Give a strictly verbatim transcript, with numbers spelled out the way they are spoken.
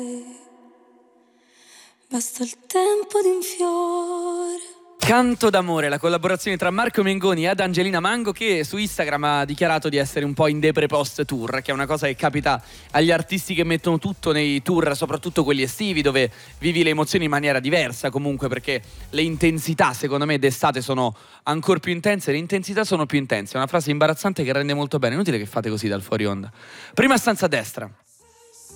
Basta il tempo di un fiore. Canto d'amore, la collaborazione tra Marco Mengoni ed Angelina Mango, che su Instagram ha dichiarato di essere un po' in depre post tour, che è una cosa che capita agli artisti che mettono tutto nei tour, soprattutto quelli estivi, dove vivi le emozioni in maniera diversa comunque, perché le intensità secondo me d'estate sono ancora più intense, le intensità sono più intense. È una frase imbarazzante che rende molto bene, inutile che fate così dal fuori onda. Prima stanza a destra.